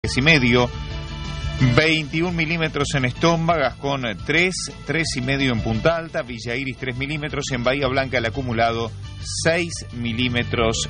y medio, 21 milímetros en Estomba, Gascón 3,5 en Punta Alta, Villa Iris 3 milímetros, en Bahía Blanca el acumulado 6,5 milímetros.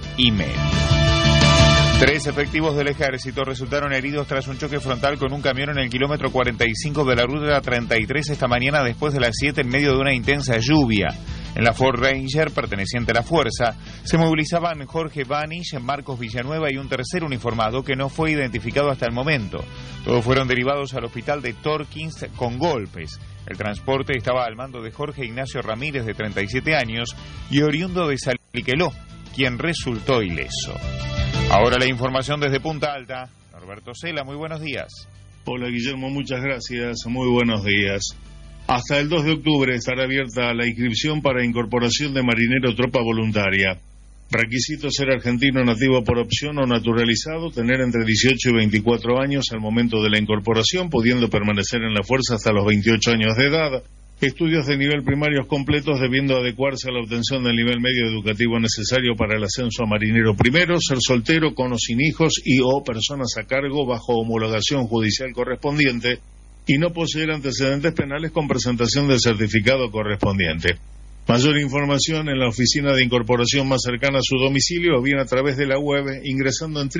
3 efectivos del Ejército resultaron heridos tras un choque frontal con un camión en el kilómetro 45 de la ruta 33 esta mañana después de las 7 en medio de una intensa lluvia. En la Ford Ranger, perteneciente a la Fuerza, se movilizaban Jorge Banish, Marcos Villanueva y un tercer uniformado que no fue identificado hasta el momento. Todos fueron derivados al hospital de Torkins con golpes. El transporte estaba al mando de Jorge Ignacio Ramírez, de 37 años, y oriundo de Saliqueló, quien resultó ileso. Ahora la información desde Punta Alta. Norberto Cela, muy buenos días. Hola Guillermo, muchas gracias, muy buenos días. Hasta el 2 de octubre estará abierta la inscripción para incorporación de marinero tropa voluntaria. Requisito: ser argentino nativo por opción o naturalizado, tener entre 18 y 24 años al momento de la incorporación, pudiendo permanecer en la fuerza hasta los 28 años de edad. Estudios de nivel primarios completos debiendo adecuarse a la obtención del nivel medio educativo necesario para el ascenso a marinero primero, ser soltero, con o sin hijos y o personas a cargo bajo homologación judicial correspondiente y no poseer antecedentes penales con presentación del certificado correspondiente. Mayor información en la oficina de incorporación más cercana a su domicilio o bien a través de la web ingresando en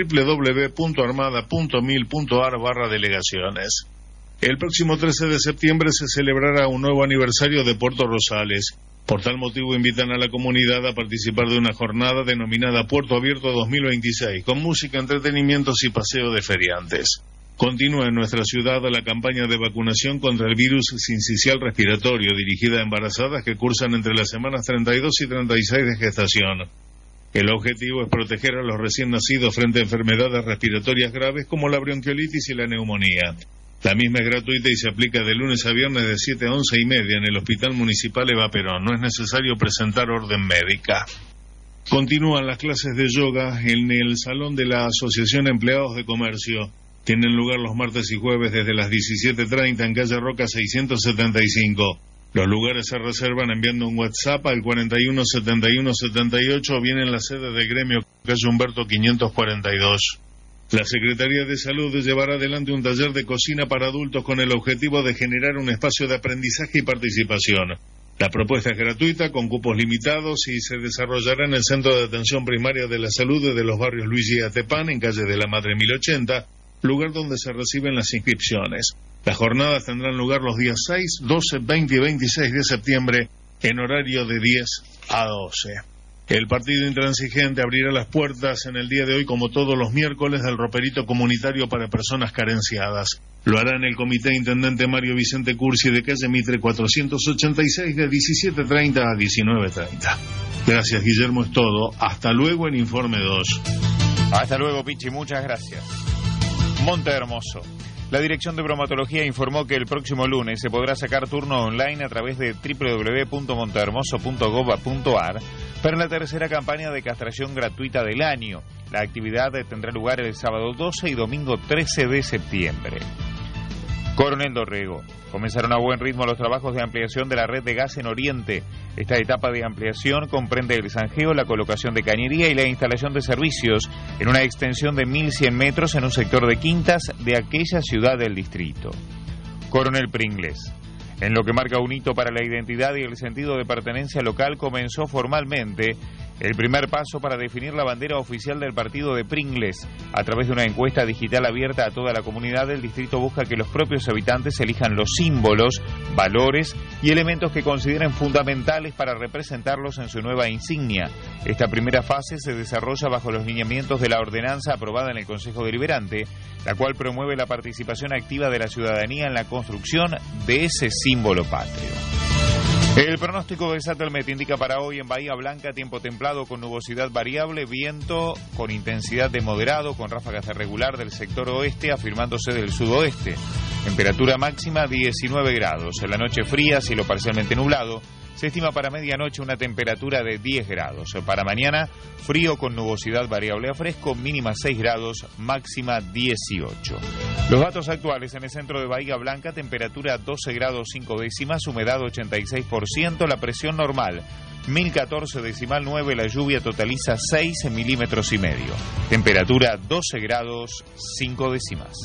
www.armada.mil.ar/delegaciones. El próximo 13 de septiembre se celebrará un nuevo aniversario de Puerto Rosales. Por tal motivo invitan a la comunidad a participar de una jornada denominada Puerto Abierto 2026, con música, entretenimientos y paseo de feriantes. Continúa en nuestra ciudad la campaña de vacunación contra el virus sincicial respiratorio, dirigida a embarazadas que cursan entre las semanas 32 y 36 de gestación. El objetivo es proteger a los recién nacidos frente a enfermedades respiratorias graves como la bronquiolitis y la neumonía. La misma es gratuita y se aplica de lunes a viernes de 7 a 11:30 en el Hospital Municipal Eva Perón. No es necesario presentar orden médica. Continúan las clases de yoga en el Salón de la Asociación Empleados de Comercio. Tienen lugar los martes y jueves desde las 17:30 en calle Roca 675. Los lugares se reservan enviando un WhatsApp al 41 71 78 o bien en la sede del gremio calle Humberto 542. La Secretaría de Salud llevará adelante un taller de cocina para adultos con el objetivo de generar un espacio de aprendizaje y participación. La propuesta es gratuita, con cupos limitados y se desarrollará en el Centro de Atención Primaria de la Salud de los barrios Luigi y Atepán, en calle de la Madre 1080, lugar donde se reciben las inscripciones. Las jornadas tendrán lugar los días 6, 12, 20 y 26 de septiembre en horario de 10 a 12. El Partido Intransigente abrirá las puertas en el día de hoy, como todos los miércoles, del roperito comunitario para personas carenciadas. Lo hará en el Comité Intendente Mario Vicente Cursi de calle Mitre 486 de 17:30 a 19:30. Gracias, Guillermo, es todo. Hasta luego en Informe 2. Hasta luego, Pichi, muchas gracias. Monte Hermoso. La Dirección de Bromatología informó que el próximo lunes se podrá sacar turno online a través de www.montehermoso.gov.ar para la tercera campaña de castración gratuita del año. La actividad tendrá lugar el sábado 12 y domingo 13 de septiembre. Coronel Dorrego. Comenzaron a buen ritmo los trabajos de ampliación de la red de gas en Oriente. Esta etapa de ampliación comprende el zanjeo, la colocación de cañería y la instalación de servicios en una extensión de 1.100 metros en un sector de quintas de aquella ciudad del distrito. Coronel Pringles. En lo que marca un hito para la identidad y el sentido de pertenencia local, comenzó formalmente el primer paso para definir la bandera oficial del partido de Pringles. A través de una encuesta digital abierta a toda la comunidad, el distrito busca que los propios habitantes elijan los símbolos, valores y elementos que consideren fundamentales para representarlos en su nueva insignia. Esta primera fase se desarrolla bajo los lineamientos de la ordenanza aprobada en el Consejo Deliberante, la cual promueve la participación activa de la ciudadanía en la construcción de ese símbolo patrio. El pronóstico de Satelmet indica para hoy en Bahía Blanca tiempo templado con nubosidad variable, viento con intensidad de moderado, con ráfagas de regular del sector oeste afirmándose del sudoeste. Temperatura máxima 19 grados. En la noche fría, cielo parcialmente nublado. Se estima para medianoche una temperatura de 10 grados. Para mañana, frío con nubosidad variable a fresco, mínima 6 grados, máxima 18. Los datos actuales en el centro de Bahía Blanca: temperatura 12 grados 5 décimas, humedad 86%, la presión normal 1014,9, la lluvia totaliza 6,5 milímetros. Temperatura 12 grados 5 décimas.